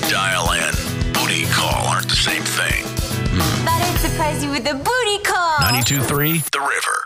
Dial in. Booty call aren't the same thing. Thought I'd surprise you with a booty call. 92.3 The River.